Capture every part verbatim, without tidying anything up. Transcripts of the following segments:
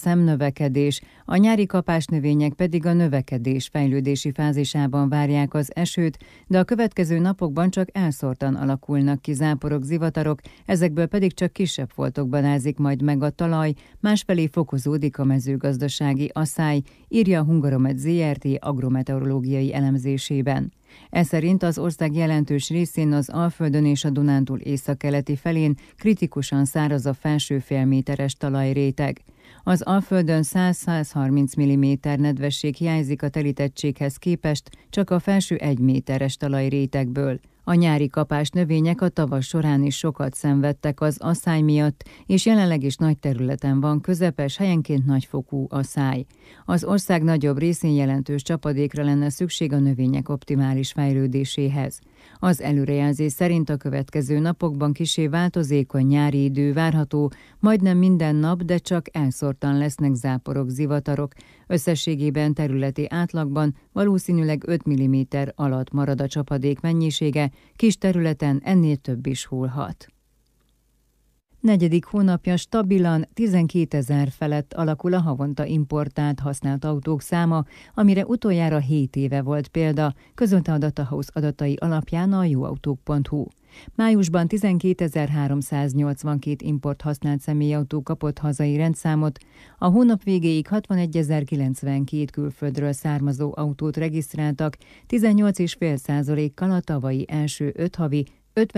szemnövekedés, a nyári kapásnövények pedig a növekedés fejlődési fázisában várják az esőt, de a következő napokban csak elszórtan alakulnak ki záporok, zivatarok, ezekből pedig csak kisebb foltokban ázik majd meg a talaj, másfelé fokozódik a mezőgazdasági asszály, írja a Hungaromet zé er té agrometeorológiai elemzésében. Ez szerint az ország jelentős részén az Alföldön és a Dunántúl északkeleti felén kritikusan száraz a felső félméteres talajréteg. Az Alföldön száz-százharminc milliméter nedvesség hiányzik a telítettséghez képest csak a felső egy méteres talajrétegből. A nyári kapás növények a tavasz során is sokat szenvedtek az asszály miatt, és jelenleg is nagy területen van közepes, helyenként nagyfokú asszály. Az ország nagyobb részén jelentős csapadékra lenne szükség a növények optimális fejlődéséhez. Az előrejelzés szerint a következő napokban kissé változékony nyári idő várható, majdnem minden nap, de csak elszórtan lesznek záporok, zivatarok. Összességében területi átlagban valószínűleg öt milliméter alatt marad a csapadék mennyisége, kis területen ennél több is hullhat. Negyedik hónapja stabilan tizenkétezer felett alakul a havonta importált használt autók száma, amire utoljára hét éve volt példa, közölte a Datahouse adatai alapján a jóautók pont hu. Májusban tizenkétezer-háromszáznyolcvankét import használt személyautó kapott hazai rendszámot, a hónap végéig hatvanegyezer-kilencvenkét külföldről származó autót regisztráltak, tizennyolc egész öt százalékkal a tavalyi első öt havi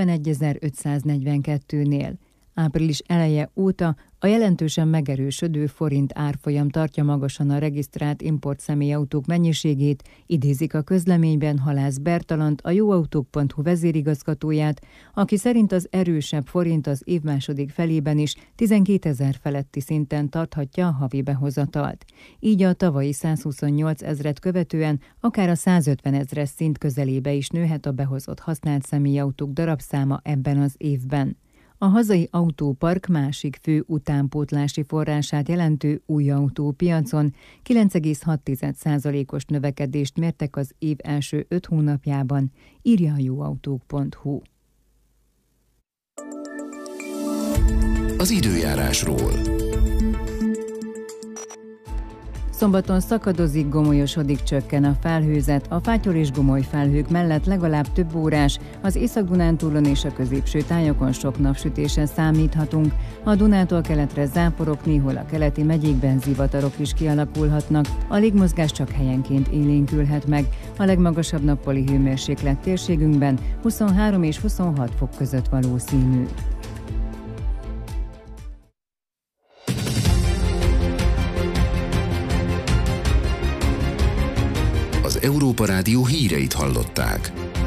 ötvenegyezer-ötszáznegyvenkettőnél. Április eleje óta a jelentősen megerősödő forint árfolyam tartja magasan a regisztrált import személyautók mennyiségét, idézik a közleményben Halász Bertalant, a jóautók pont hu vezérigazgatóját, aki szerint az erősebb forint az év második felében is tizenkétezer feletti szinten tarthatja a havi behozatalt. Így a tavalyi százhuszonnyolc ezret követően akár a százötven ezres szint közelébe is nőhet a behozott használt személyautók darabszáma ebben az évben. A hazai autópark másik fő utánpótlási forrását jelentő új autópiacon kilenc egész hat százalékos növekedést mértek az év első öt hónapjában, írja a jóautók pont hu. Az időjárásról. Szombaton szakadozik, gomolyosodik, csökken a felhőzet, a fátyol és gomoly felhők mellett legalább több órás, az Észak-Dunántúlon és a középső tájakon sok napsütésre számíthatunk, a Dunától keletre záporok, néhol a keleti megyékben zivatarok is kialakulhatnak, a légmozgás csak helyenként élénkülhet meg, a legmagasabb nappali hőmérséklet térségünkben huszonhárom és huszonhat fok között valószínű. Az Európa Rádió híreit hallották.